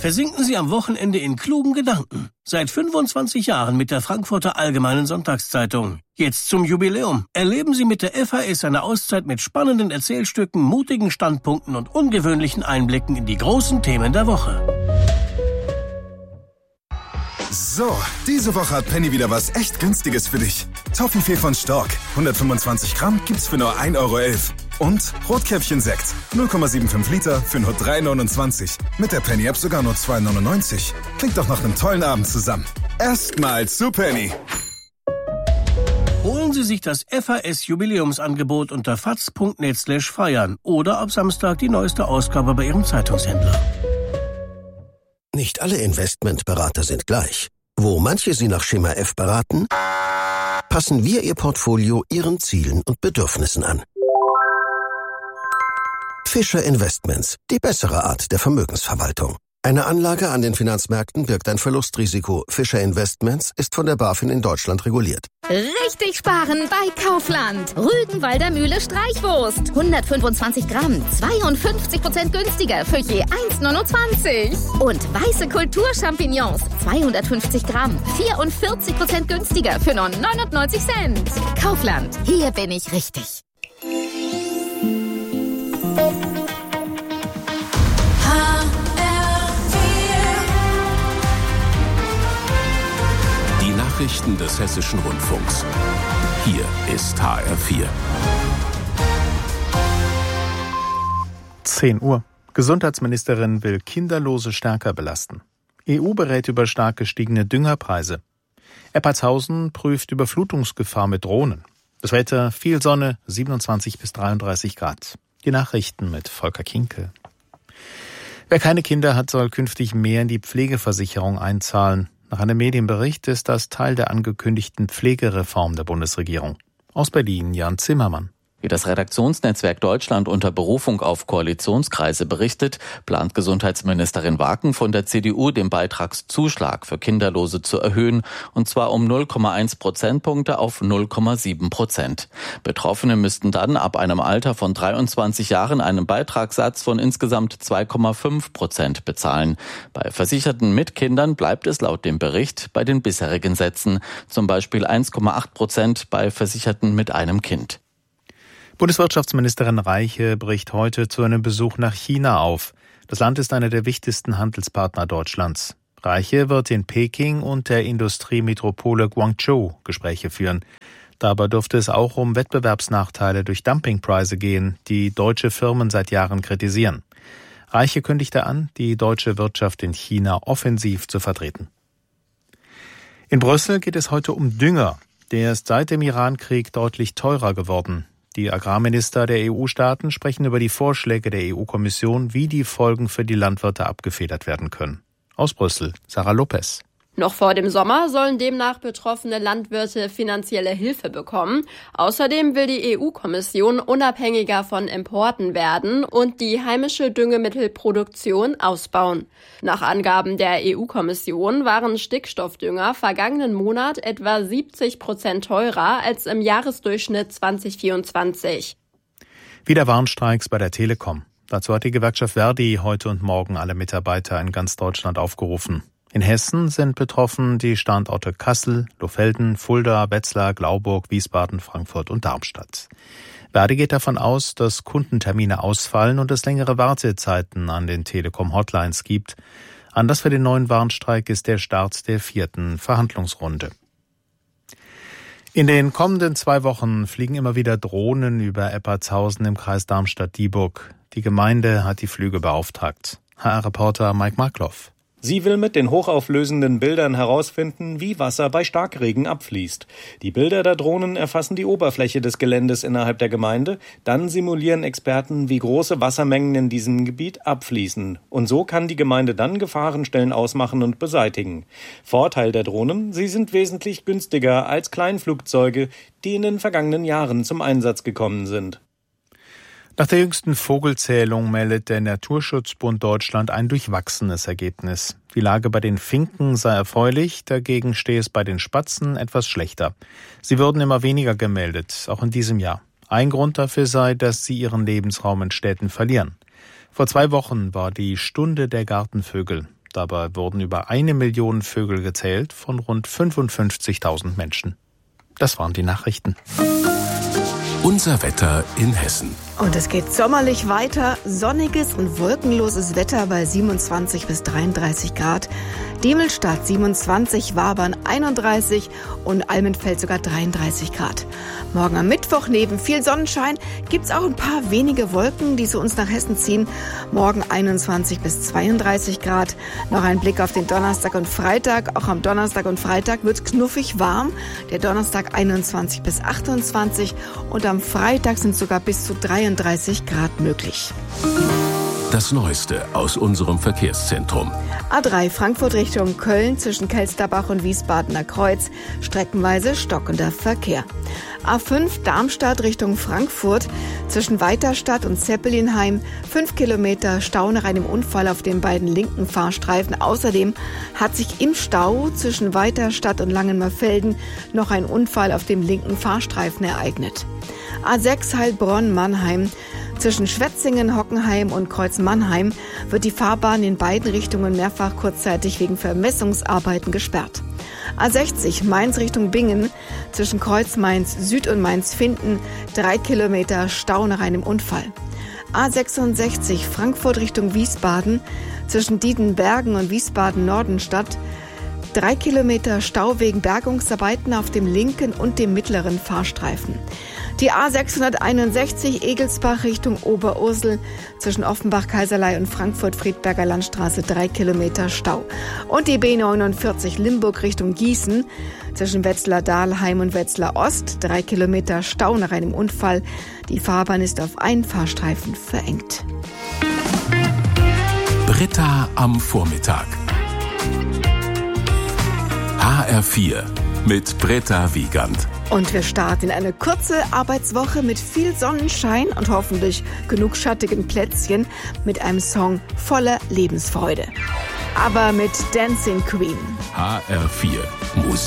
Versinken Sie am Wochenende in klugen Gedanken. Seit 25 Jahren mit der Frankfurter Allgemeinen Sonntagszeitung. Jetzt zum Jubiläum. Erleben Sie mit der FAS eine Auszeit mit spannenden Erzählstücken, mutigen Standpunkten und ungewöhnlichen Einblicken in die großen Themen der Woche. So, diese Woche hat Penny wieder was echt Günstiges für dich. Toffifee von Stork, 125 Gramm gibt's für nur 1,11 €. Und Rotkäppchen-Sekt, 0,75 Liter für nur 3,29 €. Mit der Penny-App sogar nur 2,99 €. Klingt doch nach einem tollen Abend zusammen. Erstmals zu Penny. Holen Sie sich das FAS-Jubiläumsangebot unter faz.net/feiern oder ab Samstag die neueste Ausgabe bei Ihrem Zeitungshändler. Nicht alle Investmentberater sind gleich. Wo manche Sie nach Schema F beraten, passen wir Ihr Portfolio Ihren Zielen und Bedürfnissen an. Fischer Investments, die bessere Art der Vermögensverwaltung. Eine Anlage an den Finanzmärkten birgt ein Verlustrisiko. Fischer Investments ist von der BaFin in Deutschland reguliert. Richtig sparen bei Kaufland. Rügenwalder Mühle Streichwurst. 125 Gramm, 52% günstiger für je 1,29. Und weiße Kulturchampignons, 250 Gramm, 44% günstiger für nur 99 Cent. Kaufland, hier bin ich richtig. Nachrichten des Hessischen Rundfunks. Hier ist HR4. 10 Uhr. Gesundheitsministerin will Kinderlose stärker belasten. EU berät über stark gestiegene Düngerpreise. Eppertshausen prüft Überflutungsgefahr mit Drohnen. Das Wetter, viel Sonne, 27 bis 33 Grad. Die Nachrichten mit Volker Kinkel. Wer keine Kinder hat, soll künftig mehr in die Pflegeversicherung einzahlen. Nach einem Medienbericht ist das Teil der angekündigten Pflegereform der Bundesregierung. Aus Berlin Jan Zimmermann. Wie das Redaktionsnetzwerk Deutschland unter Berufung auf Koalitionskreise berichtet, plant Gesundheitsministerin Waken von der CDU, den Beitragszuschlag für Kinderlose zu erhöhen, und zwar um 0,1 Prozentpunkte auf 0,7%. Betroffene müssten dann ab einem Alter von 23 Jahren einen Beitragssatz von insgesamt 2,5% bezahlen. Bei Versicherten mit Kindern bleibt es laut dem Bericht bei den bisherigen Sätzen, zum Beispiel 1,8% bei Versicherten mit einem Kind. Bundeswirtschaftsministerin Reiche bricht heute zu einem Besuch nach China auf. Das Land ist einer der wichtigsten Handelspartner Deutschlands. Reiche wird in Peking und der Industriemetropole Guangzhou Gespräche führen. Dabei dürfte es auch um Wettbewerbsnachteile durch Dumpingpreise gehen, die deutsche Firmen seit Jahren kritisieren. Reiche kündigte an, die deutsche Wirtschaft in China offensiv zu vertreten. In Brüssel geht es heute um Dünger. Der ist seit dem Irankrieg deutlich teurer geworden. Die Agrarminister der EU-Staaten sprechen über die Vorschläge der EU-Kommission, wie die Folgen für die Landwirte abgefedert werden können. Aus Brüssel, Sarah Lopez. Noch vor dem Sommer sollen demnach betroffene Landwirte finanzielle Hilfe bekommen. Außerdem will die EU-Kommission unabhängiger von Importen werden und die heimische Düngemittelproduktion ausbauen. Nach Angaben der EU-Kommission waren Stickstoffdünger vergangenen Monat etwa 70% teurer als im Jahresdurchschnitt 2024. Wieder Warnstreiks bei der Telekom. Dazu hat die Gewerkschaft Verdi heute und morgen alle Mitarbeiter in ganz Deutschland aufgerufen. In Hessen sind betroffen die Standorte Kassel, Lohfelden, Fulda, Wetzlar, Glauburg, Wiesbaden, Frankfurt und Darmstadt. Verdi geht davon aus, dass Kundentermine ausfallen und es längere Wartezeiten an den Telekom-Hotlines gibt. Anlass für den neuen Warnstreik ist der Start der 4. Verhandlungsrunde. In den kommenden 2 Wochen fliegen immer wieder Drohnen über Eppertshausen im Kreis Darmstadt-Dieburg. Die Gemeinde hat die Flüge beauftragt. HR-Reporter Mike Markloff. Sie will mit den hochauflösenden Bildern herausfinden, wie Wasser bei Starkregen abfließt. Die Bilder der Drohnen erfassen die Oberfläche des Geländes innerhalb der Gemeinde. Dann simulieren Experten, wie große Wassermengen in diesem Gebiet abfließen. Und so kann die Gemeinde dann Gefahrenstellen ausmachen und beseitigen. Vorteil der Drohnen: sie sind wesentlich günstiger als Kleinflugzeuge, die in den vergangenen Jahren zum Einsatz gekommen sind. Nach der jüngsten Vogelzählung meldet der Naturschutzbund Deutschland ein durchwachsenes Ergebnis. Die Lage bei den Finken sei erfreulich, dagegen stehe es bei den Spatzen etwas schlechter. Sie würden immer weniger gemeldet, auch in diesem Jahr. Ein Grund dafür sei, dass sie ihren Lebensraum in Städten verlieren. Vor 2 Wochen war die Stunde der Gartenvögel. Dabei wurden über 1 Million Vögel gezählt von rund 55.000 Menschen. Das waren die Nachrichten. Unser Wetter in Hessen. Und es geht sommerlich weiter. Sonniges und wolkenloses Wetter bei 27 bis 33 Grad. Diemelstadt 27, Wabern 31 und Almenfeld sogar 33 Grad. Morgen am Mittwoch neben viel Sonnenschein gibt's auch ein paar wenige Wolken, die zu uns nach Hessen ziehen. Morgen 21 bis 32 Grad. Noch ein Blick auf den Donnerstag und Freitag. Auch am Donnerstag und Freitag wird's knuffig warm. Der Donnerstag 21 bis 28 und am Freitag sind sogar bis zu 33 Grad möglich. Das Neueste aus unserem Verkehrszentrum. A3 Frankfurt Richtung Köln zwischen Kelsterbach und Wiesbadener Kreuz. Streckenweise stockender Verkehr. A5 Darmstadt Richtung Frankfurt zwischen Weiterstadt und Zeppelinheim. 5 Kilometer Stau nach einem Unfall auf den beiden linken Fahrstreifen. Außerdem hat sich im Stau zwischen Weiterstadt und Langenmerfelden noch ein Unfall auf dem linken Fahrstreifen ereignet. A6 Heilbronn-Mannheim. Zwischen Schwetzingen, Hockenheim und Kreuz-Mannheim wird die Fahrbahn in beiden Richtungen mehrfach kurzzeitig wegen Vermessungsarbeiten gesperrt. A60 Mainz Richtung Bingen zwischen Kreuz Mainz Süd und Mainz-Finden 3 Kilometer Stau nach einem Unfall. A66 Frankfurt Richtung Wiesbaden zwischen Diedenbergen und Wiesbaden-Nordenstadt 3 Kilometer Stau wegen Bergungsarbeiten auf dem linken und dem mittleren Fahrstreifen. Die A661 Egelsbach Richtung Oberursel zwischen Offenbach-Kaiserlei und Frankfurt-Friedberger Landstraße 3 Kilometer Stau. Und die B49 Limburg Richtung Gießen zwischen Wetzlar-Dahlheim und Wetzlar-Ost 3 Kilometer Stau nach einem Unfall. Die Fahrbahn ist auf einen Fahrstreifen verengt. Britta am Vormittag. HR4 mit Britta Wiegand. Und wir starten in eine kurze Arbeitswoche mit viel Sonnenschein und hoffentlich genug schattigen Plätzchen mit einem Song voller Lebensfreude. Aber mit Dancing Queen. HR4 Musik.